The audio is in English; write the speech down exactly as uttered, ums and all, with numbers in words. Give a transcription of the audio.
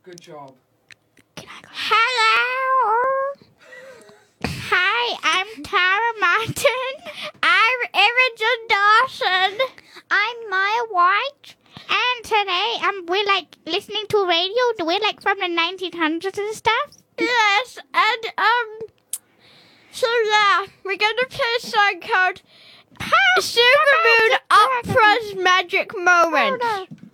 Good job. Hello. Hi, I'm Tara Martin. I'm Imogen Dawson. I'm Maya White. And today, um, we're like listening to radio. We're like from the nineteen hundreds and stuff. Yes, and um, so yeah, we're gonna play a song called Supermoon Opera's Magic Moments.